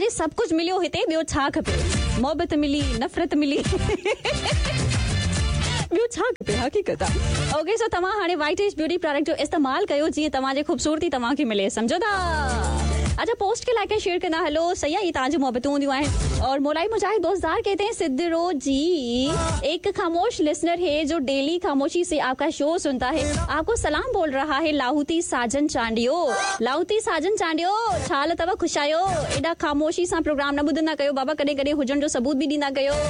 तव्हांखे सभु कुझु मिलियो हिते, ॿियो छा खपे? मोहबत मिली, नफ़रत मिली, ॿियो छा खपे हक़ीक़त आहे। ओके, सो तव्हां हाणे वाइट एज ब्यूटी प्रोडक्ट जो इस्तेमाल कयो जीअं तव्हांजी ख़ूबसूरती तव्हांखे मिले, सम्झो था? अच्छा, पोस्ट के लाइक शेयर करना। हेलो, सही है, ये ताजी मोहब्बतों हूंदियूं आहिनि। और मोलाई मुजाहिद दोस्तदार कहते हैं सिद्धरो जी एक खामोश लिसनर है जो डेली खामोशी से आपका शो सुनता है। आपको सलाम बोल रहा है लाहौती साजन चांडियो। लाहौती साजन चांडियो, छाल तव खुशायो, एॾा खामोशी सां प्रोग्राम न ॿुधंदा कयो बाबा, कॾहिं कॾहिं हुजण जो सबूत बि ॾींदा कयो।